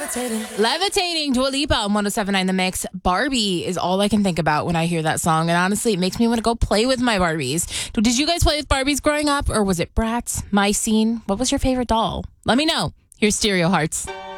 Levitating, Dua Lipa on 107.9 The Mix. Barbie is all I can think about when I hear that song. And honestly, it makes me want to go play with my Barbies. Did you guys play with Barbies growing up? Or was it Bratz, My Scene? What was your favorite doll? Let me know. Here's Stereo Hearts.